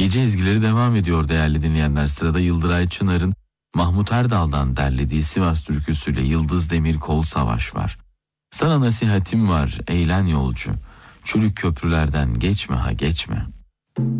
Gece ezgileri devam ediyor değerli dinleyenler. Sırada Yıldıray Çınar'ın Mahmut Erdal'dan derlediği Sivas türküsüyle Yıldız Demir Kol Savaş var. Sana nasihatim var eğlen yolcu, çürük köprülerden geçme ha geçme.